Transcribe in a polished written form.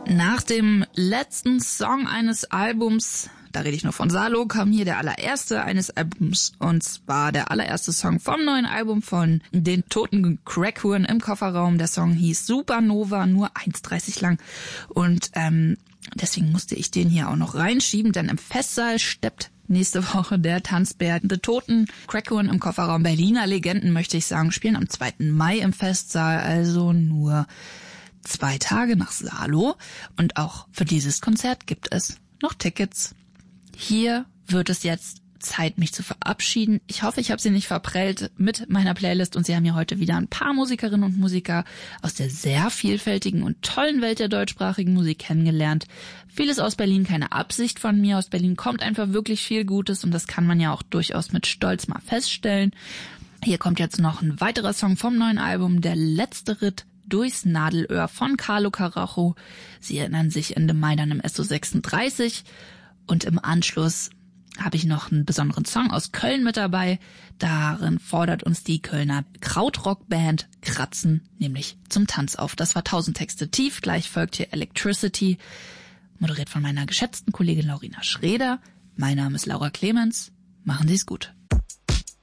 Nach dem letzten Song eines Albums, da rede ich nur von Salo, kam hier der allererste eines Albums. Und zwar der allererste Song vom neuen Album von den Toten Crackhuren im Kofferraum. Der Song hieß Supernova, nur 1,30 lang. Und deswegen musste ich den hier auch noch reinschieben, denn im Festsaal steppt nächste Woche der Tanzbär. Die Toten Crackhuren im Kofferraum, Berliner Legenden, möchte ich sagen, spielen am 2. Mai im Festsaal, also nur 2 Tage nach Salo. Und auch für dieses Konzert gibt es noch Tickets. Hier wird es jetzt Zeit, mich zu verabschieden. Ich hoffe, ich habe Sie nicht verprellt mit meiner Playlist und Sie haben ja heute wieder ein paar Musikerinnen und Musiker aus der sehr vielfältigen und tollen Welt der deutschsprachigen Musik kennengelernt. Vieles aus Berlin, keine Absicht von mir. Aus Berlin kommt einfach wirklich viel Gutes und das kann man ja auch durchaus mit Stolz mal feststellen. Hier kommt jetzt noch ein weiterer Song vom neuen Album, Der letzte Ritt durchs Nadelöhr von Carlo Carajo. Sie erinnern sich Ende Mai dann im SO 36 und im Anschluss habe ich noch einen besonderen Song aus Köln mit dabei. Darin fordert uns die Kölner Krautrock-Band Kratzen nämlich zum Tanz auf. Das war 1000 Texte tief. Gleich folgt hier Electricity, moderiert von meiner geschätzten Kollegin Laurina Schreder. Mein Name ist Laura Clemens. Machen Sie es gut.